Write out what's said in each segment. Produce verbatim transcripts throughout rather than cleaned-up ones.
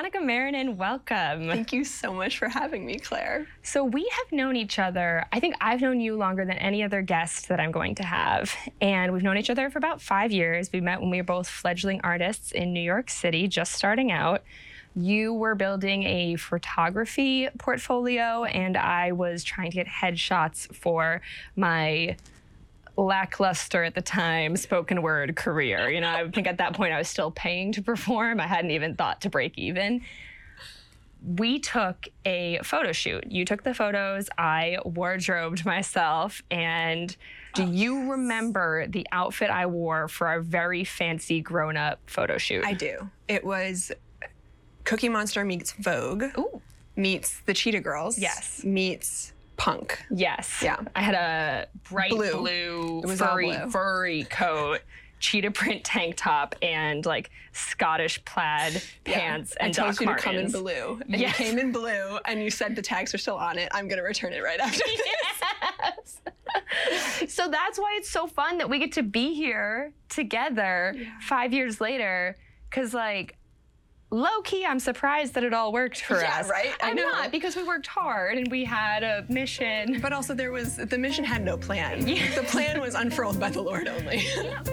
Monica Marinin, welcome. Thank you so much for having me, Claire. So we have known each other, I think I've known you longer than any other guest that I'm going to have. And we've known each other for about five years. We met when we were both fledgling artists in New York City, just starting out. You were building a photography portfolio, and I was trying to get headshots for my lackluster at the time spoken word career. You know, I think at that point I was still paying to perform. I hadn't even thought to break even. We took a photo shoot. You took the photos, I wardrobed myself, and do you remember the outfit I wore for our very fancy grown-up photo shoot? I do. It was Cookie Monster meets Vogue. Ooh. Meets the Cheetah Girls. Yes. Meets Punk. Yes. Yeah. I had a bright Blue. blue, It was all furry, blue. furry coat, cheetah print tank top, and like Scottish plaid Yeah. pants I and told Doc you to Martens. come in blue. And Yes. you came in blue, and you said the tags are still on it. I'm going to return it right after this. Yes. So that's why it's so fun that we get to be here together Yeah. five years later, because like, low-key, I'm surprised that it all worked for Yeah, us. right? I I'm know. not, because we worked hard and we had a mission. But also there was, the mission had no plan. Yeah. The plan was unfurled by the Lord only. Yeah.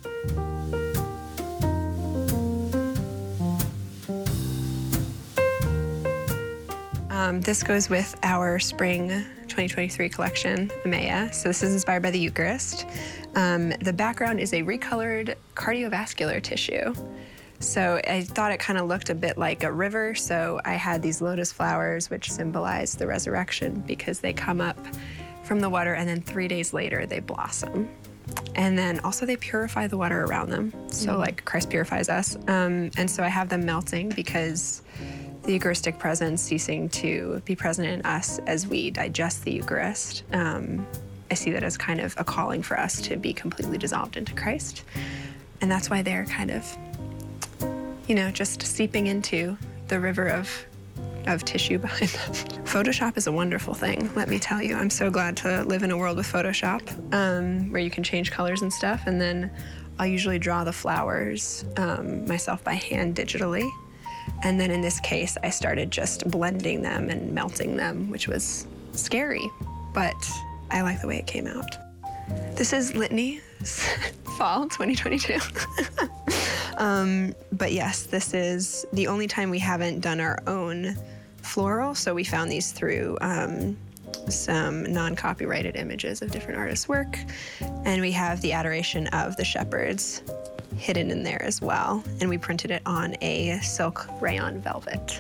Um, this goes with our spring twenty twenty-three collection, Emea. So this is inspired by the Eucharist. Um, the background is a recolored cardiovascular tissue. So I thought it kind of looked a bit like a river. So I had these lotus flowers, which symbolize the resurrection because they come up from the water and then three days later they blossom. And then also they purify the water around them. So Mm. like Christ purifies us. Um, and so I have them melting because the Eucharistic presence ceasing to be present in us as we digest the Eucharist. Um, I see that as kind of a calling for us to be completely dissolved into Christ. And that's why they're kind of, you know, just seeping into the river of, of tissue behind them. Photoshop is a wonderful thing, let me tell you. I'm so glad to live in a world with Photoshop, um, where you can change colors and stuff. And then I'll usually draw the flowers um, myself by hand digitally. And then in this case, I started just blending them and melting them, which was scary, but I like the way it came out. This is Litany, fall twenty twenty-two. um, but yes, this is the only time we haven't done our own floral, so we found these through um, some non-copyrighted images of different artists' work. And we have the Adoration of the Shepherds hidden in there as well. And we printed it on a silk rayon velvet.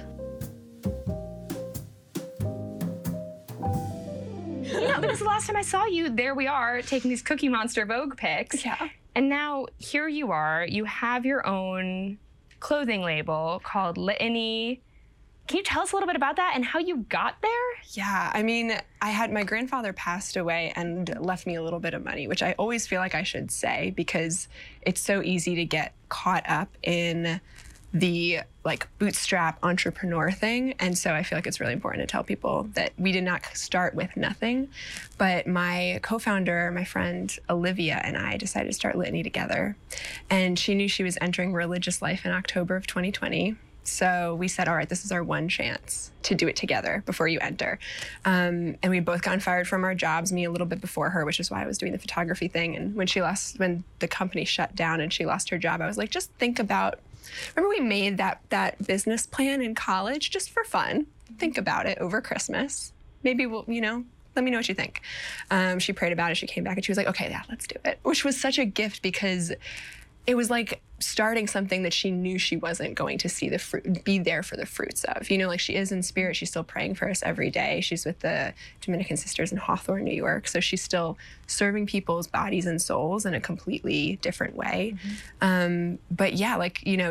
You know, because the last time I saw you, there we are taking these Cookie Monster Vogue pics. Yeah. And now here you are, you have your own clothing label called Litany. Can you tell us a little bit about that and how you got there? Yeah, I mean, I had, my grandfather passed away and left me a little bit of money, which I always feel like I should say because it's so easy to get caught up in the like bootstrap entrepreneur thing. And so I feel like it's really important to tell people that we did not start with nothing, but my co-founder, my friend Olivia, and I decided to start Litany together. And she knew she was entering religious life in October of twenty twenty. So we said, all right, this is our one chance to do it together before you enter. Um, and we both gotten fired from our jobs, me a little bit before her, which is why I was doing the photography thing. And when she lost, when the company shut down and she lost her job, I was like, just think about, remember we made that, that business plan in college just for fun. Think about it over Christmas. Maybe we'll, you know, let me know what you think. Um, she prayed about it. She came back and she was like, okay, yeah, let's do it. Which was such a gift because it was like starting something that she knew she wasn't going to see the fruit, be there for the fruits of. You know, like she is in spirit. She's still praying for us every day. She's with the Dominican Sisters in Hawthorne, New York. So she's still serving people's bodies and souls in a completely different way. Mm-hmm. Um, but yeah, like, you know,